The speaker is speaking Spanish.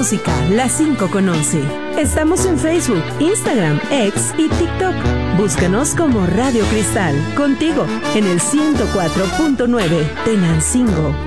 música, las 5 con 11. Estamos en Facebook, Instagram, X y TikTok. Búscanos como Radio Cristal, contigo en el 104.9 Tenancingo.